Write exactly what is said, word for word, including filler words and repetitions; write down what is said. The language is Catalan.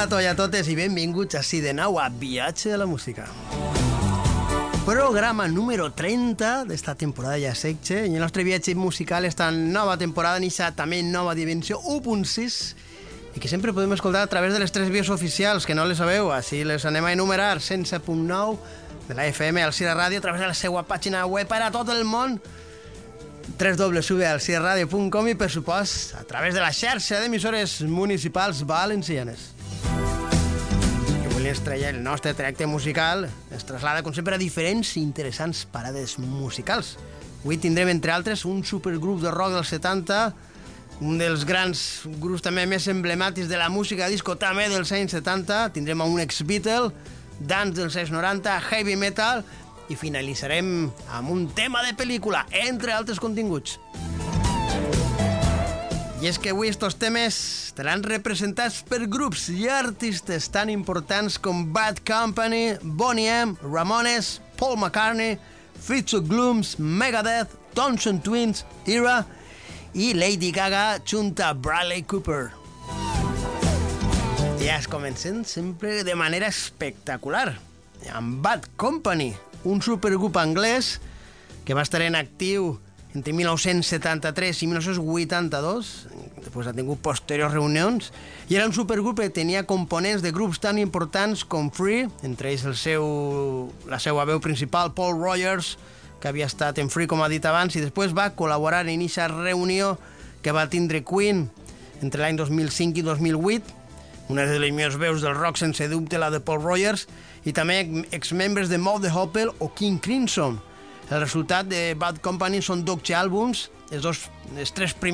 Hola a tots i a totes i benvinguts així de nou a Viatge a la Música. Programa número trenta d'esta temporada ja setze i el nostre viatge musical esta nova temporada inicia també nova dimensió u punt sis i que sempre podem escoltar a través de les tres vies oficials, que no les sabeu, així les anem a enumerar: cent set punt nou de la F M, Alcira Ràdio, a través de la seva pàgina web per a tot el món, w w w punt alcira radio punt com, i per supost a través de la xarxa d'emissores municipals valencianes. I avui ens treia el nostre trajecte musical, ens traslada com sempre a diferents i interessants parades musicals. Avui tindrem entre altres un supergrup de rock dels setanta, un dels grans grups també més emblemàtics de la música disco també dels anys setanta, tindrem un ex-Beatle, dance dels anys noranta, heavy metal, i finalitzarem amb un tema de pel·lícula, entre altres continguts. I és que avui estos temes estaran representats per grups i artistes tan importants com Bad Company, Boney M, Ramones, Paul McCartney, Fritz Glooms, Megadeth, Thompson Twins, Era i Lady Gaga junta Bradley Cooper. I ja es comencen sempre de manera espectacular, amb Bad Company, un supergrup anglès que va estar en actiu entre mil nou-cents setanta-tres i mil nou-cents vuitanta-dos, després ha tingut posteriors reunions, i era un supergrup que tenia components de grups tan importants com Free, entre ells el seu, la seva veu principal, Paul Rogers, que havia estat en Free, com ha dit abans, i després va col·laborar en aquesta reunió que va tindre Queen entre l'any dos mil cinc i dos mil vuit, una de les millors veus del rock, sense dubte, la de Paul Rogers, i també exmembres de Mouth the Hoople o King Crimson. El resultat de Bad Company són dotze àlbums, els, dos, els tres primers